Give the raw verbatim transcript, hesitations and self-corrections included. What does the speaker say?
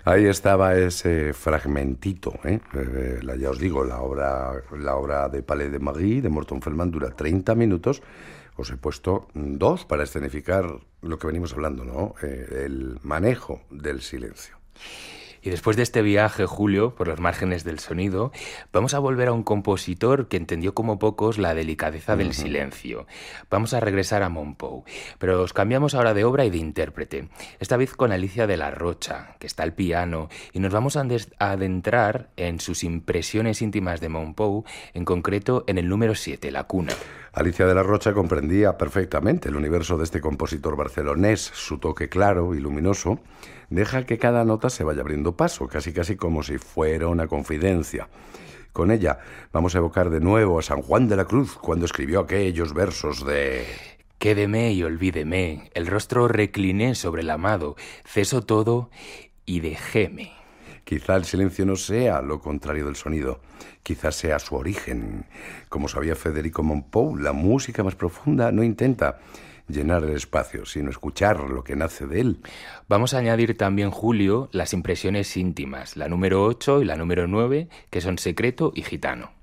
Ahí estaba ese fragmentito, ¿eh? Eh, la, ya os digo, la obra, la obra de Palais de Marie, de Morton Feldman, dura treinta minutos. Os he puesto dos para escenificar lo que venimos hablando, ¿no? Eh, el manejo del silencio. Y después de este viaje, Julio, por los márgenes del sonido, vamos a volver a un compositor que entendió como pocos la delicadeza del Uh-huh. silencio. Vamos a regresar a Monpou, pero os cambiamos ahora de obra y de intérprete. Esta vez con Alicia de la Rocha, que está al piano, y nos vamos a adentrar en sus impresiones íntimas de Monpou, en concreto en el número siete, La Cuna. Alicia de la Rocha comprendía perfectamente el universo de este compositor barcelonés. Su toque claro y luminoso deja que cada nota se vaya abriendo paso, casi casi como si fuera una confidencia. Con ella vamos a evocar de nuevo a San Juan de la Cruz cuando escribió aquellos versos de... Quédeme y olvídeme, el rostro recliné sobre el amado, ceso todo y dejéme. Quizá el silencio no sea lo contrario del sonido, quizá sea su origen. Como sabía Federico Mompou, la música más profunda no intenta llenar el espacio, sino escuchar lo que nace de él. Vamos a añadir también, Julio, las impresiones íntimas, la número ocho y la número nueve, que son Secreto y Gitano.